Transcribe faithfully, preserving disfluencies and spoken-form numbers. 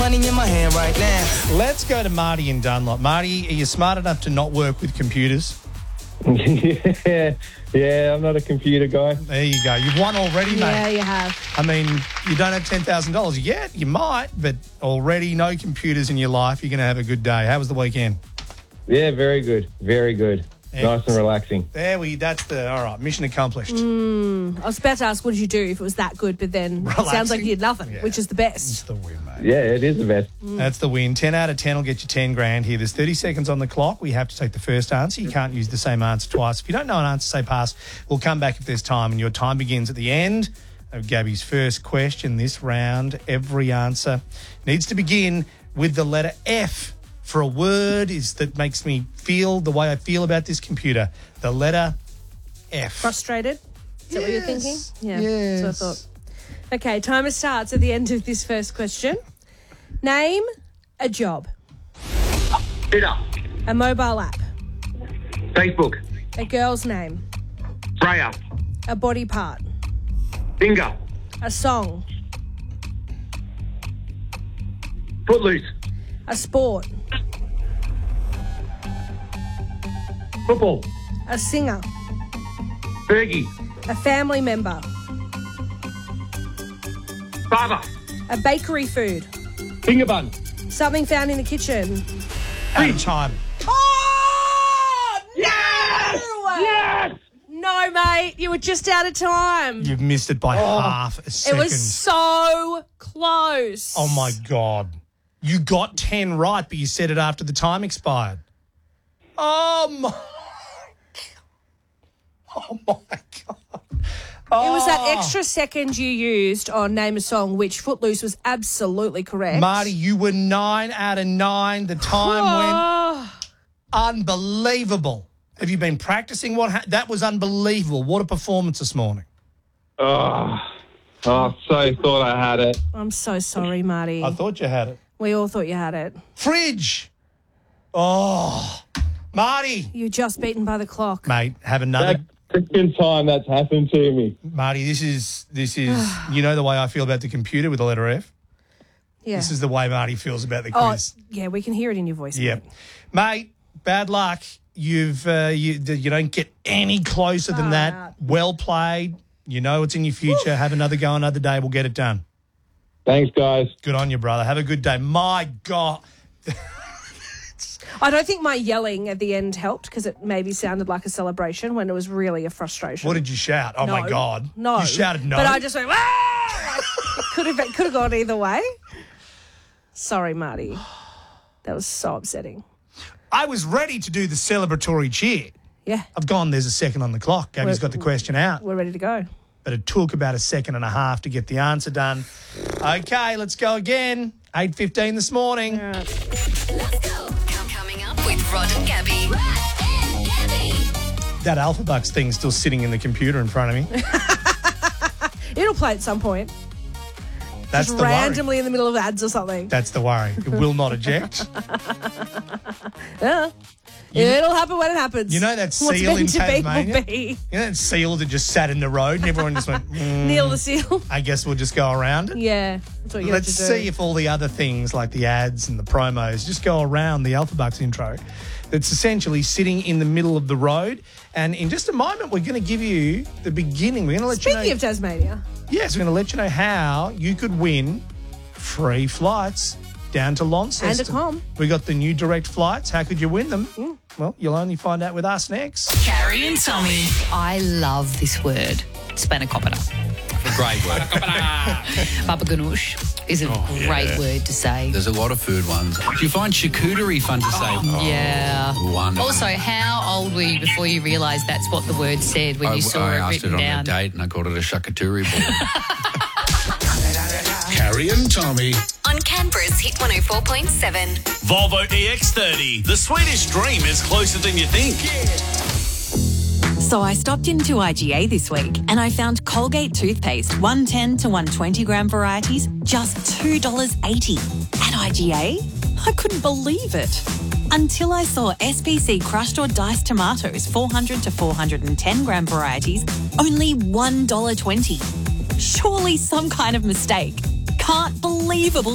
money in my hand right now. Let's go to Marty in Dunlop. Marty, are you smart enough to not work with computers? yeah, yeah, I'm not a computer guy. There you go. You've won already, mate. Yeah, you have. I mean, you don't have ten thousand dollars yet. You might, but already no computers in your life. You're going to have a good day. How was the weekend? Yeah, very good, very good. Excellent. Nice and relaxing. There we, that's the, all right, mission accomplished. Mm, I was about to ask, what did you do if it was that good, but then it sounds like you did nothing, Yeah. which is the best. It's the win, mate. Yeah, it is the best. Mm. That's the win. ten out of ten will get you ten grand here. There's thirty seconds on the clock. We have to take the first answer. You can't use the same answer twice. If you don't know an answer, say pass. We'll come back if there's time, and your time begins at the end of Gabby's first question this round. Every answer needs to begin with the letter F for a word is that makes me feel the way I feel about this computer. The letter F. Frustrated? Is that what you're thinking? Yeah, Yes. that's what I thought. Okay, timer starts at the end of this first question. Name a job. Twitter, A mobile app. Facebook, A girl's name. Freya, A body part. Finger, A song. Footloose, A sport. Football, A singer. Fergie, A family member. Father, A bakery food. Finger bun, Something found in the kitchen. Out of time. Oh, no! Yes! No, mate, you were just out of time. You've missed it by Oh. half a It second. was so close. Oh, my God. You got ten right, but you said it after the time expired. Oh, my... Oh, my God. It was that Oh. extra second you used on Name a Song, which Footloose was absolutely correct. Marty, you were nine out of nine. The time went Oh, unbelievable. Have you been practicing? What ha- that was unbelievable. What a performance this morning. Oh, oh, so thought I had it. I'm so sorry, Marty. I thought you had it. We all thought you had it. Fridge. Oh, Marty. You were just beaten by the clock. Mate, have another. Second time that's happened to me. Marty, this is, this is, you know the way I feel about the computer with the letter F? Yeah. This is the way Marty feels about the oh, quiz. yeah, we can hear it in your voice. Yep. mate. Mate, bad luck. You've uh, you you don't get any closer than Far that. out. Well played. You know it's in your future. Have another go another day. We'll get it done. Thanks, guys. Good on you, brother. Have a good day. My God. I don't think my yelling at the end helped because it maybe sounded like a celebration when it was really a frustration. What did you shout? Oh, my No. God. No. You shouted no? But I just went, ah! could have could have gone either way. Sorry, Marty. That was so upsetting. I was ready to do the celebratory cheer. Yeah, I've gone, there's a second on the clock. Gabby's We're- got the question out. we're ready to go. But it took about a second and a half to get the answer done. Okay, let's go again. eight fifteen this morning. Let's go. Coming up with Rod and Gabby. Rod and Gabby. That Alpha Bucks thing's still sitting in the computer in front of me. It'll play at some point. That's Just the worry. randomly in the middle of ads or something. That's the worry. It will not eject. Yeah. It'll happen when it happens. You know that What's seal meant in to be will Tasmania? be. You know that seal that just sat in the road and everyone just went, mm, Neil the seal. I guess we'll just go around it. Yeah, that's what you Let's have to do. see if all the other things like the ads and the promos just go around the Alpha Bucks intro that's essentially sitting in the middle of the road. And in just a moment, we're going to give you the beginning. We're going to let Speaking you know. of Tasmania, Yes, we're going to let you know how you could win free flights down to Launceston. And a com. We got the new direct flights. How could you win them? Well, you'll only find out with us next. Carrie and Tommy. I love this word. Spanakopita. Great word. Papa ganoush is a Oh, great yeah. word to say. There's a lot of food ones. Do you find charcuterie fun to say? Oh, Yeah. wonderful. Also, how old were you before you realised that's what the word said when I, you saw I it asked written it on down? a date and I called it a charcuterie board. Carrie and Tommy. On Canberra's Hit one oh four point seven. Volvo E X thirty. The Swedish dream is closer than you think. So I stopped into I G A this week and I found Colgate toothpaste, one ten to one twenty gram varieties, just two dollars eighty. At I G A, I couldn't believe it. Until I saw S P C crushed or diced tomatoes, four hundred to four hundred ten gram varieties, only one dollar twenty. Surely some kind of mistake. Can't believable